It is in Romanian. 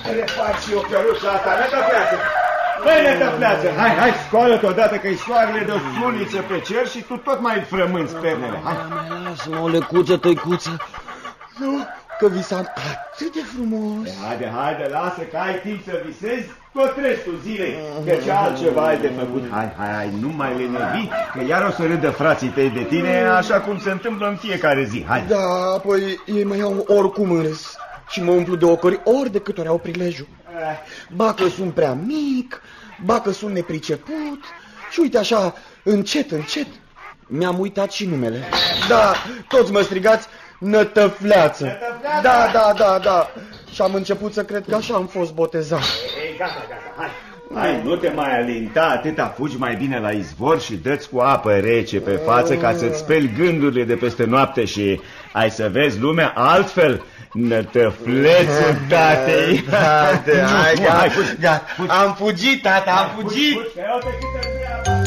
refac și eu căruța asta, Nătăfleață. Băi, Nătăfleață, hai, scoală-te odată că-i soarele de o suliță pe cer și tu tot mai frămânți pernele. Hai. Lasă-mă, o lecuță, tăicuță. Nu, că visam atât de frumos. Haide, lasă că ai timp să visezi tot restul zilei, că ce altceva ai de făcut. Hai, nu mai lenevi, că iar o să râdă frații tăi de tine, așa cum se întâmplă în fiecare zi. Hai. Da, apoi ei mă iau oricum în râs și mă umplu de ocări ori de câte ori au prilejul. Ba că sunt prea mic, ba că sunt nepriceput și uite așa, încet, mi-am uitat și numele. Da, toți mă strigați Nătăfleață. Da. Și am început să cred că așa am fost botezat. Ei, gata, hai, nu te mai alinta atâta, fugi mai bine la izvor și dă-ți cu apă rece pe față ca să-ți speli gândurile de peste noapte și ai să vezi lumea altfel. Nătăflețul tatei. Hai, gata. Am fugit, tata, am fugit.